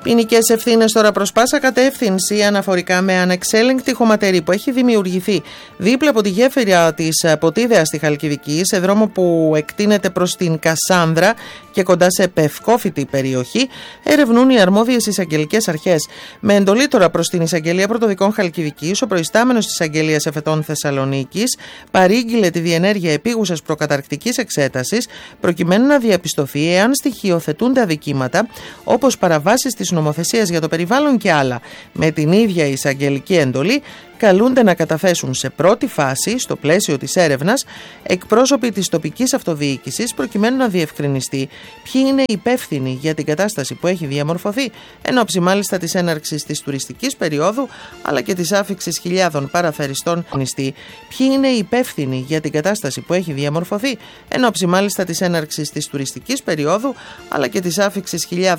Ποινικές ευθύνες τώρα προς πάσα κατεύθυνση αναφορικά με ανεξέλεγκτη χωματερή που έχει δημιουργηθεί δίπλα από τη γέφυρα της Ποτίδεας στη Χαλκιδική, σε δρόμο που εκτείνεται προς την Κασάνδρα και κοντά σε πευκόφυτη περιοχή, ερευνούν οι αρμόδιες εισαγγελικές αρχές. Με εντολή τώρα προς την Εισαγγελία Πρωτοδικών Χαλκιδικής, ο προϊστάμενος της Εισαγγελίας Εφετών Θεσσαλονίκης παρήγγειλε τη διενέργεια επίγουσας προκαταρκτικής εξέτασης προκειμένου να διαπιστωθεί εάν στοιχειοθετούνται αδικήματα όπως παραβάσεις της νομοθεσίας για το περιβάλλον και άλλα. Με την ίδια εισαγγελική εντολή καλούνται να καταθέσουν σε πρώτη φάση, στο πλαίσιο της έρευνας, εκπρόσωποι της τοπικής αυτοδιοίκησης προκειμένου να διευκρινιστεί ποιοι είναι υπεύθυνοι για την κατάσταση που έχει διαμορφωθεί εν ώψη μάλιστα της έναρξης της τουριστικής περίοδου αλλά και της άφιξης χιλιάδων παραθεριστών. Ποιοι είναι υπεύθυνοι για την κατάσταση που έχει διαμορφωθεί εν ώψη μάλιστα της έναρξης της τουριστικής περίοδου αλλά και της άφιξης χιλιάδων